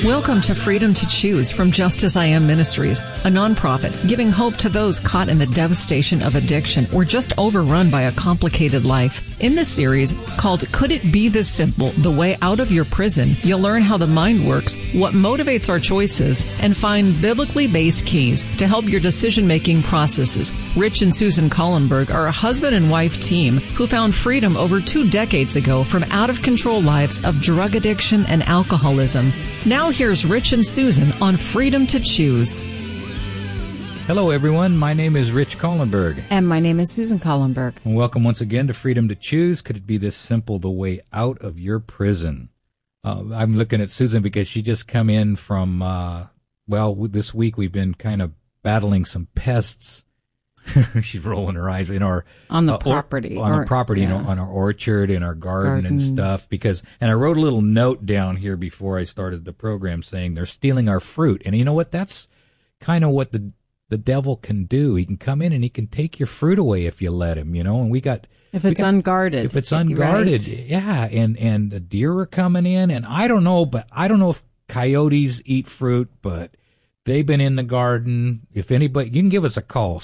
Welcome to Freedom to Choose from Just As I Am Ministries, a nonprofit giving hope to those caught in the devastation of addiction or just overrun by a complicated life. In this series, called Could It Be This Simple? The Way Out of Your Prison, you'll learn how the mind works, what motivates our choices, and find biblically based keys to help your decision-making processes. Rich and Susan Collenberg are a husband and wife team who found freedom over 2 decades ago from out-of-control lives of drug addiction and alcoholism. Now here's Rich and Susan on Freedom to Choose. Hello, everyone. My name is Rich Collenberg. And my name is Susan Collenberg. And welcome once again to Freedom to Choose. Could it be this simple, the way out of your prison? I'm looking at Susan because she just come in from, this week we've been kind of battling some pests. She's rolling her eyes in our on the property, on our orchard, in our garden and stuff. And I wrote a little note down here before I started the program saying they're stealing our fruit. And you know what? That's kind of what the devil can do. He can come in and he can take your fruit away if you let him. And if it's unguarded. If it's unguarded, right? Yeah. And the deer are coming in, and I don't know if coyotes eat fruit, but they've been in the garden. If anybody, you can give us a call,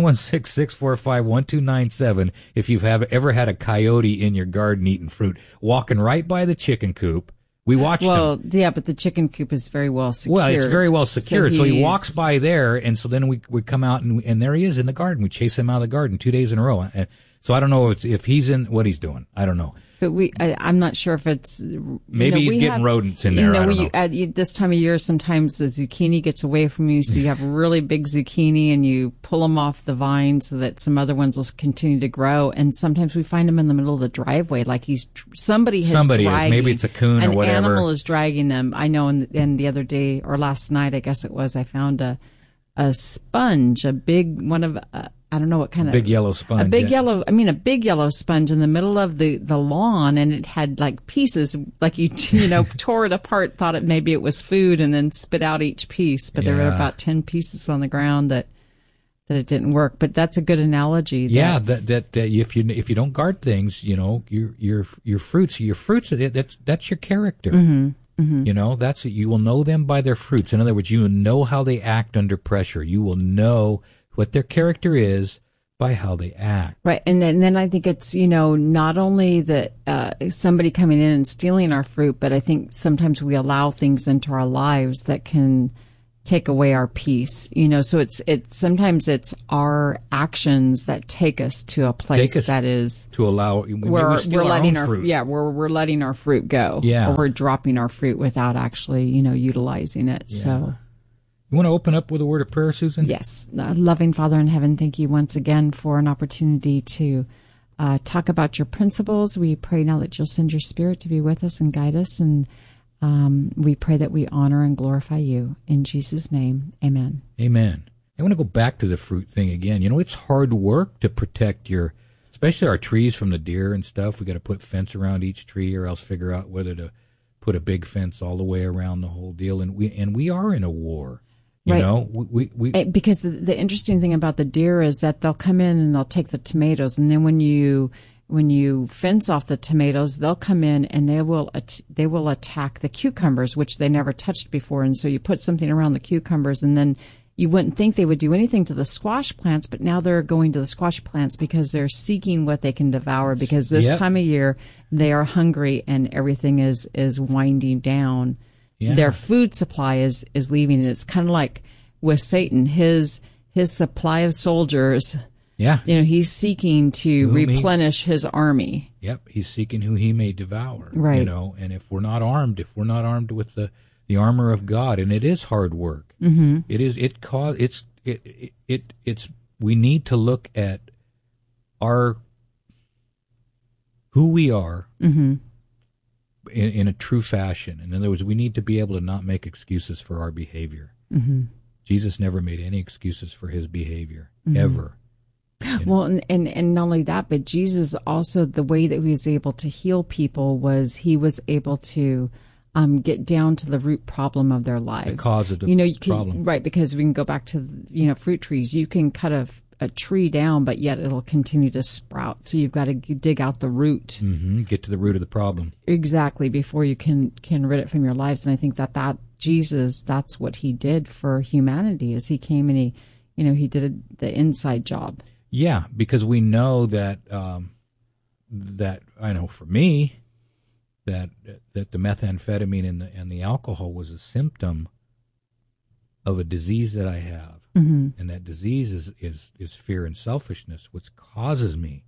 916-645-1297, if you've ever had a coyote in your garden eating fruit, walking right by the chicken coop. We watched him. Well, yeah, but the chicken coop is very well secured. Well, it's very well secured. So he walks by there, and so then we come out, and there he is in the garden. We chase him out of the garden 2 days in a row. And so I don't know if he's in what he's doing. I don't know. But I'm not sure if it's... Maybe he's getting rodents in there. I don't know. At this time of year, sometimes the zucchini gets away from you, so you have really big zucchini, and you pull them off the vine so that some other ones will continue to grow. And sometimes we find them in the middle of the driveway, like somebody is. Maybe it's a coon or whatever. An animal is dragging them. I know, and the other day, or last night, I guess it was, I found a sponge, a big one of... I don't know what kind of... big yellow sponge. A big yellow sponge in the middle of the lawn, and it had like pieces, like you tore it apart, thought maybe it was food, and then spit out each piece. But there were about 10 pieces on the ground that it didn't work. But that's a good analogy. That if you don't guard things, your fruits, that's your character. Mm-hmm. Mm-hmm. That's it. You will know them by their fruits. In other words, you will know how they act under pressure. You will know what their character is by how they act. Right. And then I think it's, not only that somebody coming in and stealing our fruit, but I think sometimes we allow things into our lives that can take away our peace. So it's sometimes it's our actions that take us to a place that is to allow where we're letting our fruit. where we're letting our fruit go. Yeah. Or we're dropping our fruit without actually, utilizing it. Yeah. So you want to open up with a word of prayer, Susan? Yes. Loving Father in heaven, thank you once again for an opportunity to talk about your principles. We pray now that you'll send your Spirit to be with us and guide us, and we pray that we honor and glorify you. In Jesus' name, amen. Amen. I want to go back to the fruit thing again. It's hard work to protect especially our trees from the deer and stuff. We got to put fence around each tree, or else figure out whether to put a big fence all the way around the whole deal. And we are in a war. Right. Because the interesting thing about the deer is that they'll come in and they'll take the tomatoes, and then when you fence off the tomatoes, they'll come in and they will attack the cucumbers, which they never touched before. And so you put something around the cucumbers, and then you wouldn't think they would do anything to the squash plants, but now they're going to the squash plants because they're seeking what they can devour, because this time of year they are hungry and everything is winding down. Yeah. Their food supply is leaving. And it's kind of like with Satan, his supply of soldiers. Yeah. He's seeking to replenish his army. Yep. He's seeking who he may devour. Right. And if we're not armed with the armor of God, and it is hard work. Mm-hmm. We need to look at who we are. Mm-hmm. In a true fashion. In other words, we need to be able to not make excuses for our behavior. Mm-hmm. Jesus never made any excuses for his behavior, mm-hmm. ever. Well, and not only that, but Jesus also, the way that he was able to heal people was he was able to get down to the root problem of their lives. The cause of the problem. Right, because we can go back to, fruit trees. You can cut a tree down, but yet it'll continue to sprout. So you've got to dig out the root. Mm-hmm. Get to the root of the problem. Exactly, before you can rid it from your lives. And I think that Jesus, that's what he did for humanity, is he came and he did the inside job. Yeah, because we know that that I know for me that the methamphetamine and the alcohol was a symptom of a disease that I have, and that disease is fear and selfishness, which causes me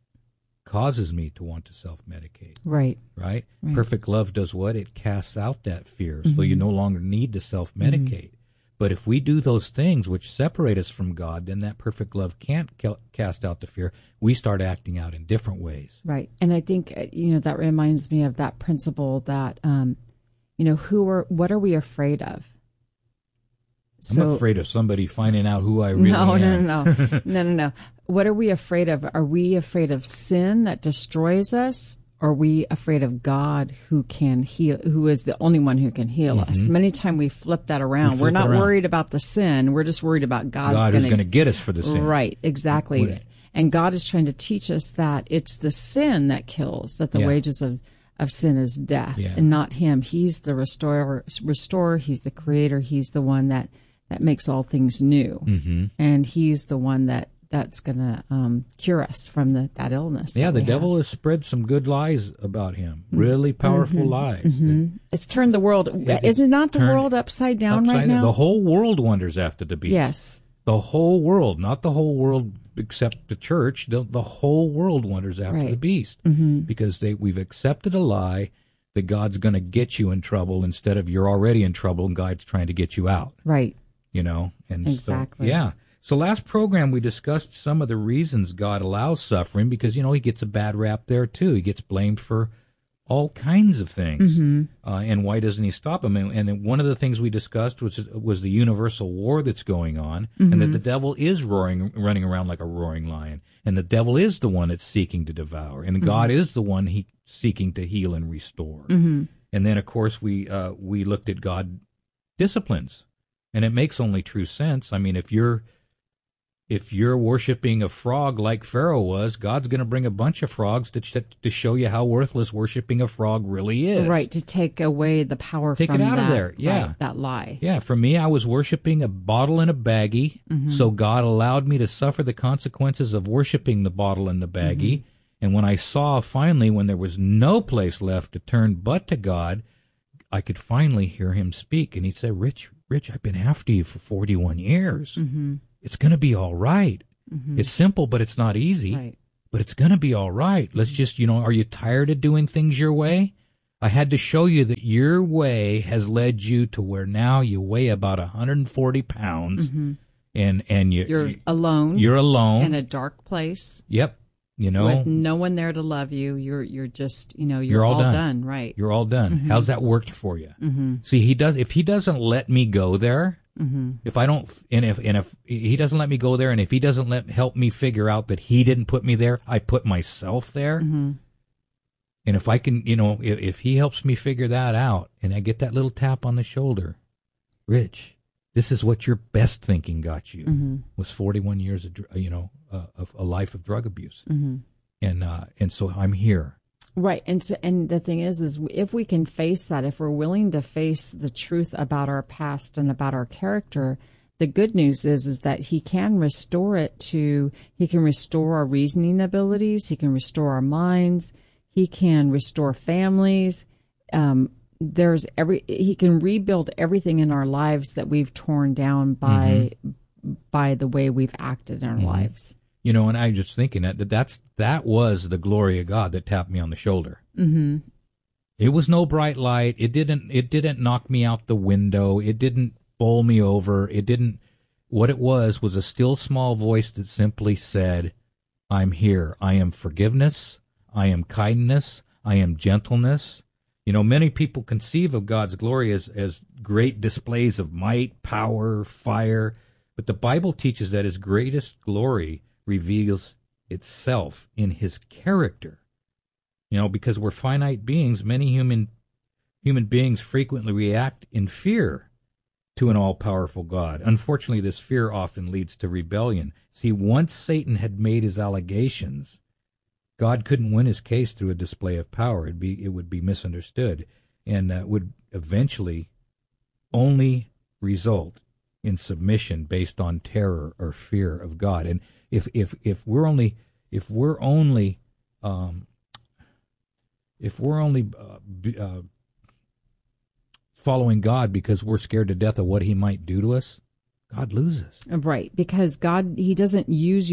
to want to self-medicate. Right. Perfect love does what? It casts out that fear, so you no longer need to self-medicate. But if we do those things which separate us from God, then that perfect love can't cast out the fear. We start acting out in different ways. Right. And I think, that reminds me of that principle that, what are we afraid of? I'm afraid of somebody finding out who I really am. No. What are we afraid of? Are we afraid of sin that destroys us? Or are we afraid of God who can heal, who is the only one who can heal us? Many times we flip that around. We're not worried about the sin. We're just worried about God who's going to get us for the sin. Right, exactly. And God is trying to teach us that it's the sin that kills, that the wages of sin is death, and not him. He's the restorer. He's the creator. He's the one that makes all things new. And he's the one that's going to cure us from that illness. Yeah, the devil has spread some good lies about him, really powerful lies. It's turned the world, isn't not the world upside down right now? The whole world wonders after the beast. Yes. The whole world, not the whole world except the church, the whole world wonders after the beast. Because we've accepted a lie that God's going to get you in trouble instead of you're already in trouble and God's trying to get you out. Right. And exactly. So last program we discussed some of the reasons God allows suffering because, he gets a bad rap there too. He gets blamed for all kinds of things. And why doesn't he stop him? And one of the things we discussed was the universal war that's going on and that the devil is running around like a roaring lion. And the devil is the one that's seeking to devour. And God is the one seeking to heal and restore. And then, of course, we looked at God disciplines. And it makes only true sense. I mean, if you're worshiping a frog like Pharaoh was, God's going to bring a bunch of frogs to show you how worthless worshiping a frog really is. Right, to take away the power from that. Take it out of there, that lie. Yeah, for me, I was worshiping a bottle and a baggie, so God allowed me to suffer the consequences of worshiping the bottle and the baggie. And when I saw finally, when there was no place left to turn but to God, I could finally hear him speak. And he'd say, Rich, I've been after you for 41 years. It's going to be all right. It's simple, but it's not easy. Right. But it's going to be all right. Let's just, are you tired of doing things your way? I had to show you that your way has led you to where now you weigh about 140 pounds. And you're alone. You're alone. In a dark place. Yep. With no one there to love you. You're just, you're all done. Right. You're all done. How's that worked for you? See, if he doesn't let me go there, if I don't, if he doesn't let me go there, and if he doesn't help me figure out that he didn't put me there, I put myself there. And if I can, if he helps me figure that out, and I get that little tap on the shoulder, Rich, this is what your best thinking got you, was 41 years of a life of drug abuse, and so I'm here. Right, and the thing is if we can face that, if we're willing to face the truth about our past and about our character, the good news is that he can restore he can restore our reasoning abilities, he can restore our minds, he can restore families. He can rebuild everything in our lives that we've torn down by the way we've acted in our lives. And I was just thinking that was the glory of God that tapped me on the shoulder. It was no bright light. It didn't knock me out the window. It didn't bowl me over. What it was a still small voice that simply said, I'm here. I am forgiveness. I am kindness. I am gentleness. Many people conceive of God's glory as great displays of might, power, fire, but the Bible teaches that his greatest glory reveals itself in his character. Because we're finite beings, many human beings frequently react in fear. to an all-powerful God. Unfortunately, this fear often leads to rebellion. See, once Satan had made his allegations, God couldn't win his case through a display of power. It would be misunderstood, and would eventually only result in submission based on terror or fear of God. And if we're only following God because we're scared to death of what he might do to us, God loses. Right, because God, he doesn't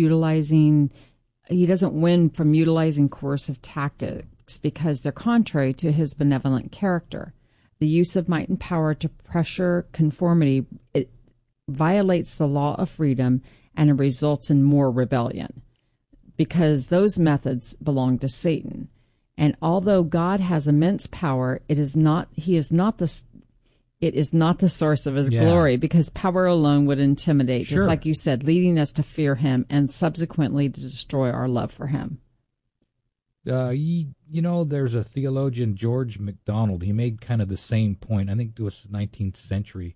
win from utilizing coercive tactics because they're contrary to his benevolent character. The use of might and power to pressure conformity, it violates the law of freedom, and it results in more rebellion because those methods belong to Satan. And although God has immense power, it is not the source of his glory, because power alone would intimidate, just like you said, leading us to fear him and subsequently to destroy our love for him. There's a theologian, George MacDonald. He made kind of the same point. I think it was 19th century.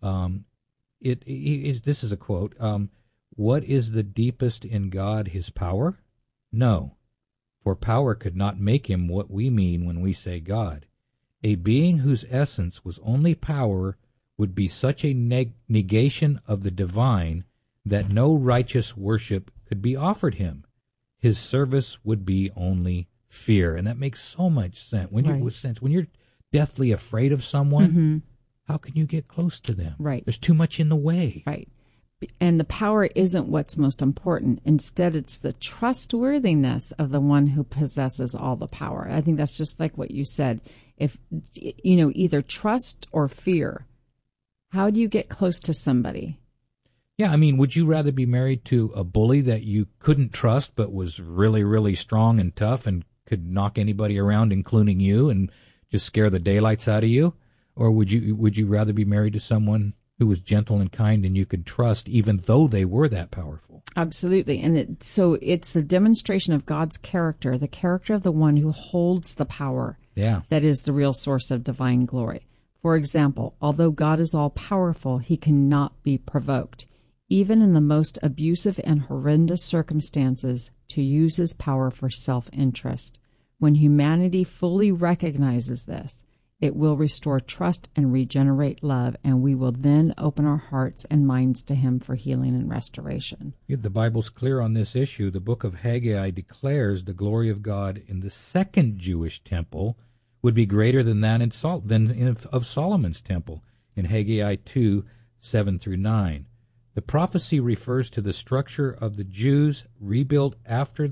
This is a quote. What is the deepest in God, his power? No, for power could not make him what we mean when we say God. A being whose essence was only power would be such a negation of the divine that no righteous worship could be offered him. His service would be only fear. And that makes so much sense. When you're deathly afraid of someone, how can you get close to them? Right. There's too much in the way. Right. And the power isn't what's most important. Instead, it's the trustworthiness of the one who possesses all the power. I think that's just like what you said. If, either trust or fear, how do you get close to somebody? Yeah, I mean, would you rather be married to a bully that you couldn't trust but was really, really strong and tough and could knock anybody around, including you, and just scare the daylights out of you? Or would you rather be married to someone who was gentle and kind and you could trust even though they were that powerful? Absolutely. And it's the demonstration of God's character, the character of the one who holds the power. Yeah. That is the real source of divine glory. For example, although God is all-powerful, he cannot be provoked, even in the most abusive and horrendous circumstances, to use his power for self-interest. When humanity fully recognizes this, it will restore trust and regenerate love, and we will then open our hearts and minds to him for healing and restoration. The Bible's clear on this issue. The book of Haggai declares the glory of God in the second Jewish temple would be greater than that of Solomon's temple in Haggai 2, 7-9. The prophecy refers to the structure of the Jews rebuilt after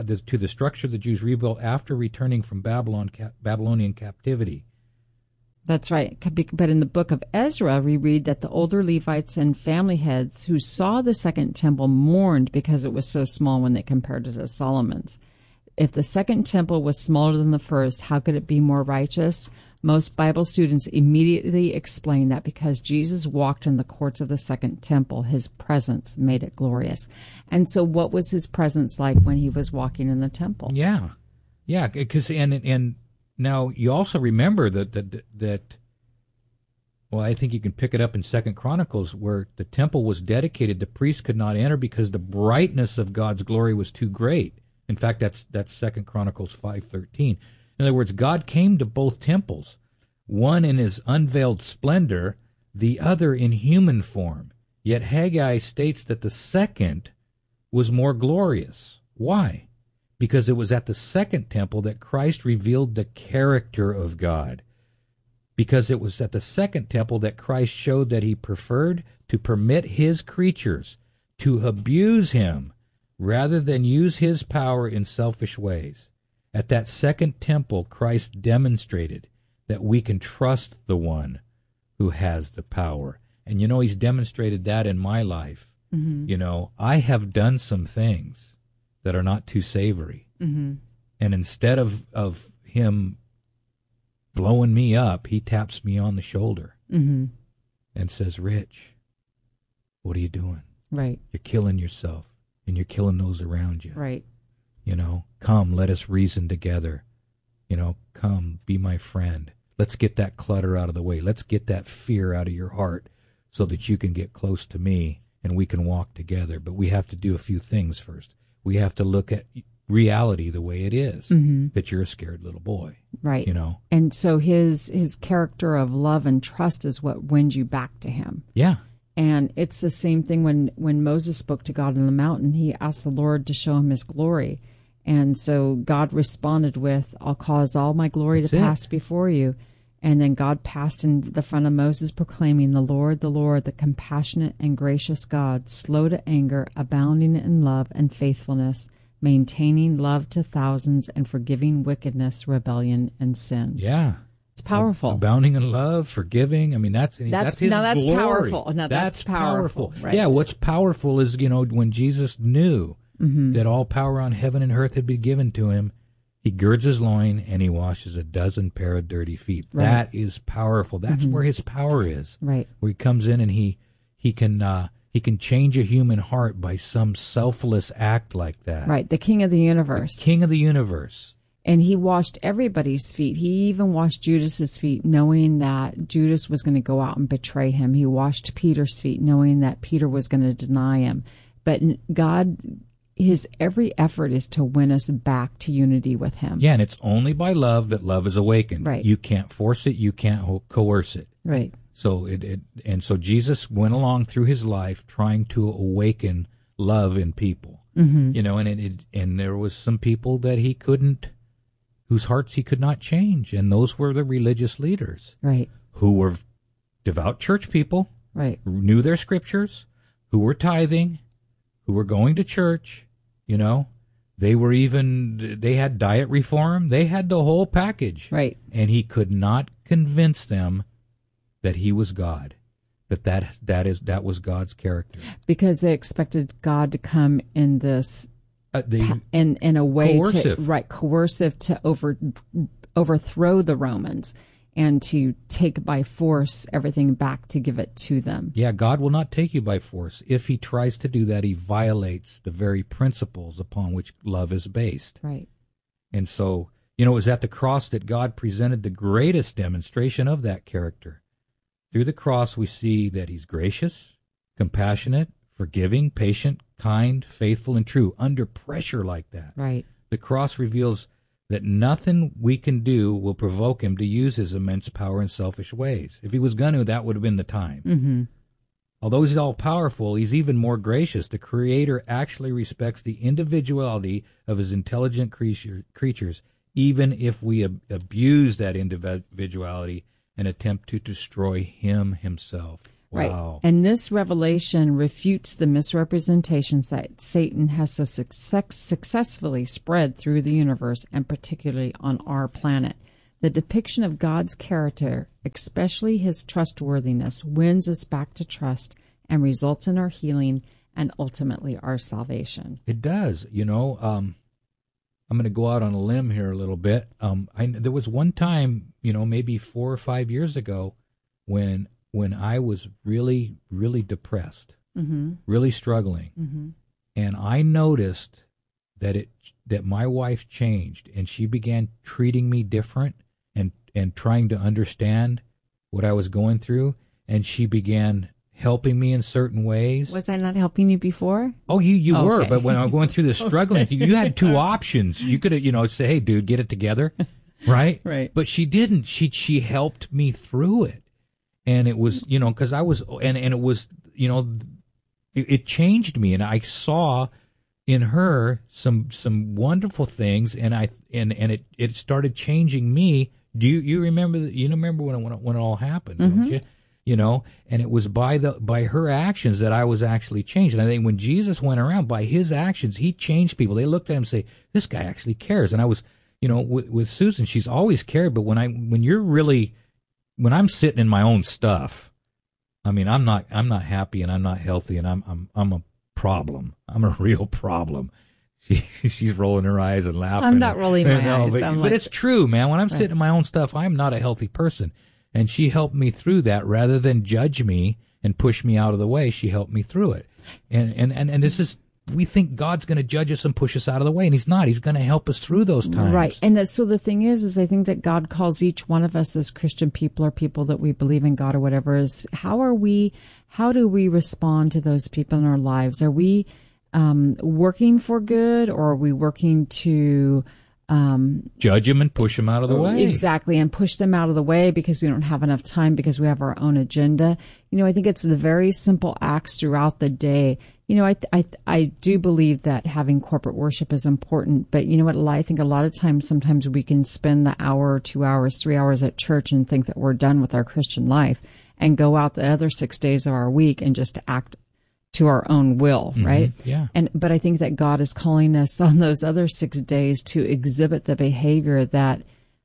returning from Babylonian captivity. That's right. But in the book of Ezra, we read that the older Levites and family heads who saw the second temple mourned because it was so small when they compared it to Solomon's. If the second temple was smaller than the first, how could it be more righteous? Most Bible students immediately explain that because Jesus walked in the courts of the second temple, his presence made it glorious. And so what was his presence like when he was walking in the temple? Yeah, because and now you also remember that I think you can pick it up in 2 Chronicles where the temple was dedicated. The priests could not enter because the brightness of God's glory was too great. In fact, that's 2 Chronicles 5:13. In other words, God came to both temples, one in his unveiled splendor, the other in human form. Yet Haggai states that the second was more glorious. Why? Because it was at the second temple that Christ revealed the character of God. Because it was at the second temple that Christ showed that he preferred to permit his creatures to abuse him rather than use his power in selfish ways. At that second temple, Christ demonstrated that we can trust the one who has the power. And he's demonstrated that in my life. Mm-hmm. I have done some things that are not too savory. Mm-hmm. And instead of him blowing me up, he taps me on the shoulder and says, Rich, what are you doing? Right. You're killing yourself, and you're killing those around you. Right. Come, let us reason together. Come, be my friend. Let's get that clutter out of the way. Let's get that fear out of your heart so that you can get close to me and we can walk together. But we have to do a few things first. We have to look at reality the way it is, that you're a scared little boy. Right. You know? And so his character of love and trust is what wins you back to him. Yeah. And it's the same thing when Moses spoke to God on the mountain. He asked the Lord to show him his glory. And so God responded with, I'll cause all my glory to pass before you. And then God passed in the front of Moses, proclaiming, the Lord, the compassionate and gracious God, slow to anger, abounding in love and faithfulness, maintaining love to thousands, and forgiving wickedness, rebellion, and sin. Yeah. It's powerful. Abounding in love, forgiving. I mean, that's his that's glory. Powerful. No, that's powerful. Right. Yeah, what's powerful is, when Jesus knew that all power on heaven and earth had been given to him, he girds his loin and he washes a dozen pair of dirty feet. Right. That is powerful. That's where his power is. Right. Where he comes in and he can change a human heart by some selfless act like that. Right. The King of the universe. The King of the universe. And he washed everybody's feet. He even washed Judas's feet, knowing that Judas was going to go out and betray him. He washed Peter's feet, knowing that Peter was going to deny him. But God, his every effort is to win us back to unity with him. Yeah, and it's only by love that love is awakened. Right. You can't force it. You can't coerce it. Right. So so Jesus went along through his life trying to awaken love in people. And there was some people that he couldn't, whose hearts he could not change, and those were the religious leaders. Right. Who were devout church people. Right. Who knew their scriptures, who were tithing, who were going to church. They had diet reform. They had the whole package. Right. And he could not convince them that he was God, that was God's character. Because they expected God to come in this, in a way coercive to overthrow the Romans and to take by force everything back to give it to them. Yeah, God will not take you by force. If he tries to do that, he violates the very principles upon which love is based. Right. And so, it was at the cross that God presented the greatest demonstration of that character. Through the cross, we see that he's gracious, compassionate, forgiving, patient, kind, faithful, and true, under pressure like that. Right. The cross reveals that nothing we can do will provoke him to use his immense power in selfish ways. If he was going to, that would have been the time. Mm-hmm. Although he's all-powerful, he's even more gracious. The Creator actually respects the individuality of his intelligent creatures, even if we abuse that individuality and attempt to destroy him himself. Wow. Right. And this revelation refutes the misrepresentations that Satan has so successfully spread through the universe, and particularly on our planet. The depiction of God's character, especially his trustworthiness, wins us back to trust and results in our healing and ultimately our salvation. It does. I'm going to go out on a limb here a little bit. There was one time, maybe 4 or 5 years ago, when I was really, really depressed, really struggling, and I noticed that my wife changed, and she began treating me different and trying to understand what I was going through, and she began helping me in certain ways. Was I not helping you before? Oh, you were, but when I was going through this struggling, you had two options. You could have, say, hey, dude, get it together, right? Right. But she didn't. She helped me through it. And it was, because I was, and it was, it changed me, and I saw in her some wonderful things, and it started changing me. Do you remember? You remember when it all happened, don't you? And it was by her actions that I was actually changed. And I think when Jesus went around, by his actions, he changed people. They looked at him and say, "This guy actually cares." And I was, with Susan, she's always cared, but when I'm sitting in my own stuff, I mean, I'm not happy and I'm not healthy and I'm a problem. I'm a real problem. She's rolling her eyes and laughing. I'm not rolling my eyes. But it's true, man. When I'm sitting in my own stuff, I'm not a healthy person. And she helped me through that rather than judge me and push me out of the way. She helped me through it. And this is, we think God's going to judge us and push us out of the way, and He's not. He's going to help us through those times. Right. And so the thing is I think that God calls each one of us as Christian people or people that we believe in God or whatever is how do we respond to those people in our lives? Are we working for good, or are we working to judge them and push them out of the way? Exactly, and push them out of the way because we don't have enough time, because we have our own agenda. I think it's the very simple acts throughout the day. I do believe that having corporate worship is important, but you know what? I think a lot of times, sometimes we can spend the hour, 2 hours, 3 hours at church and think that we're done with our Christian life and go out the other 6 days of our week and just act to our own will, right? Yeah. But I think that God is calling us on those other 6 days to exhibit the behavior that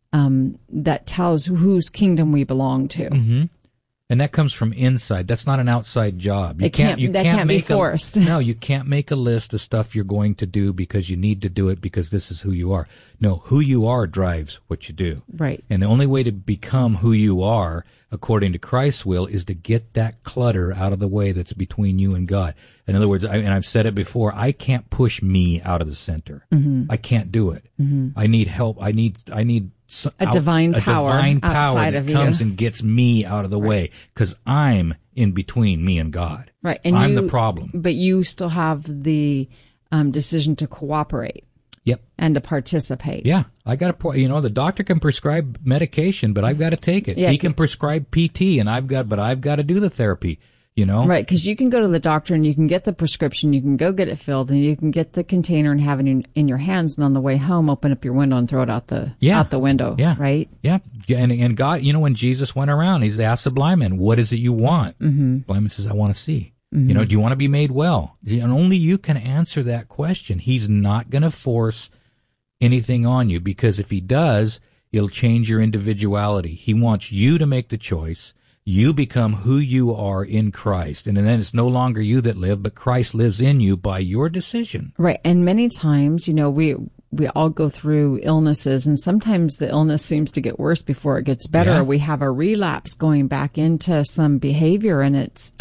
tells whose kingdom we belong to. Mm-hmm. And that comes from inside. That's not an outside job. That can't be forced. No, you can't make a list of stuff you're going to do because you need to do it because this is who you are. No, who you are drives what you do. Right. And the only way to become who you are, according to Christ's will, is to get that clutter out of the way that's between you and God. In other words, and I've said it before, I can't push me out of the center. Mm-hmm. I can't do it. Mm-hmm. I need help. I need a divine power outside that of you comes and gets me out of the way, because I'm in between me and God. Right, and I'm the problem. But you still have the decision to cooperate. Yep. And to participate. Yeah, I got to. The doctor can prescribe medication, but I've got to take it. Yeah. He can prescribe PT, and I've got to do the therapy. Right, because you can go to the doctor and you can get the prescription, you can go get it filled, and you can get the container and have it in your hands, and on the way home, open up your window and throw it out the window. Yeah. Right. Yeah. And God, when Jesus went around, He's asked the blind man, "What is it you want?" Mm-hmm. Blind man says, "I want to see." Mm-hmm. Do you want to be made well? And only you can answer that question. He's not going to force anything on you, because if He does, it'll change your individuality. He wants you to make the choice. You become who you are in Christ. And then it's no longer you that live, but Christ lives in you by your decision. Right. And many times, we all go through illnesses, and sometimes the illness seems to get worse before it gets better. Yeah. We have a relapse going back into some behavior, and it's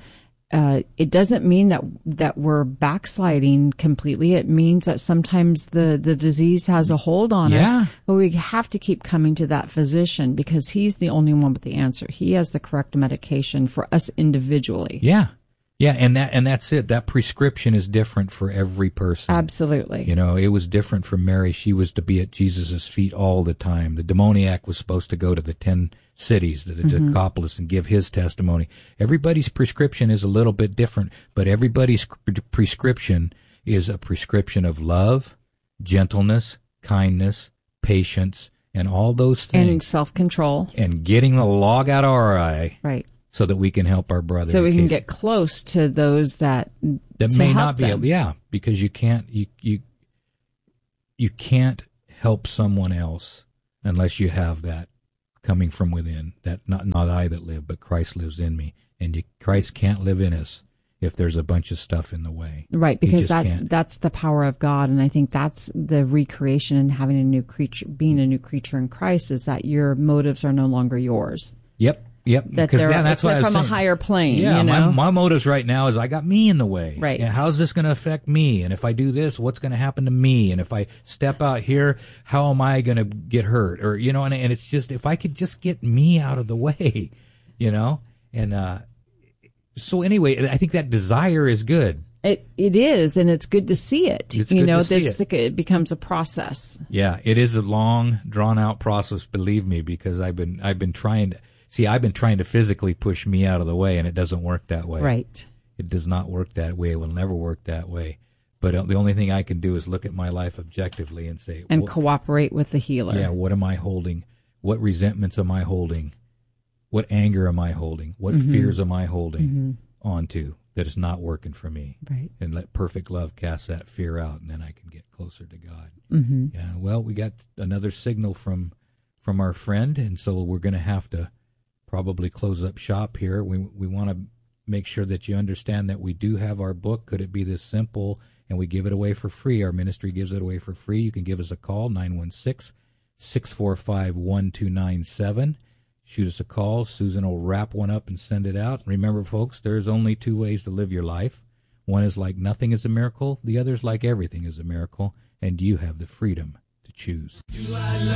it doesn't mean that we're backsliding completely. It means that sometimes the disease has a hold on us, but we have to keep coming to that physician, because he's the only one with the answer. He has the correct medication for us individually. Yeah. Yeah, and that's it. That prescription is different for every person. Absolutely. It was different for Mary. She was to be at Jesus' feet all the time. The demoniac was supposed to go to the 10 cities, the Decapolis, and give his testimony. Everybody's prescription is a little bit different, but everybody's prescription is a prescription of love, gentleness, kindness, patience, and all those things. And self-control. And getting the log out of our eye. Right. So that we can help our brother. So we can get close to those that may not be able. Yeah, because you can't help someone else unless you have that coming from within. That not I that live, but Christ lives in me, and Christ can't live in us if there's a bunch of stuff in the way. Right, because that's the power of God, and I think that's the recreation and having a new creature, being a new creature in Christ, is that your motives are no longer yours. Yep. That that's why from a higher plane. Yeah, my motives right now is I got me in the way. Right. And how's this going to affect me? And if I do this, what's going to happen to me? And if I step out here, how am I going to get hurt? Or and it's just, if I could just get me out of the way, And so anyway, I think that desire is good. It is, and it's good to see it. It's good to see it. It becomes a process. Yeah, it is a long, drawn out process. Believe me, because I've been trying to. See, I've been trying to physically push me out of the way, and it doesn't work that way. Right. It does not work that way. It will never work that way. But the only thing I can do is look at my life objectively and say... And cooperate with the healer. Yeah, what am I holding? What resentments am I holding? What anger am I holding? What fears am I holding onto that is not working for me? Right. And let perfect love cast that fear out, and then I can get closer to God. Mm-hmm. Yeah, well, we got another signal from our friend, and so we're going to have to probably close up shop here. We want to make sure that you understand that we do have our book, Could It Be This Simple? And we give it away for free. Our ministry gives it away for free. You can give us a call, 916-645-1297. Shoot us a call. Susan will wrap one up and send it out. Remember, folks, there's only two ways to live your life. One is like nothing is a miracle. The other is like everything is a miracle. And you have the freedom to choose.